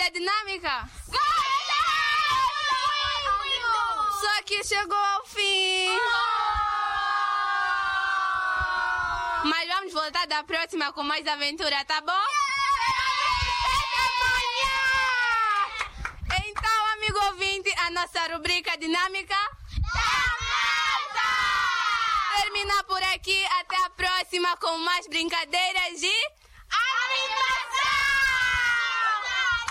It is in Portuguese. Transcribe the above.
da dinâmica? Só que chegou ao fim. Mas vamos voltar da próxima com mais aventura, tá bom? Então, amigo ouvinte, a nossa rubrica dinâmica termina por aqui. Até a próxima com mais brincadeiras e...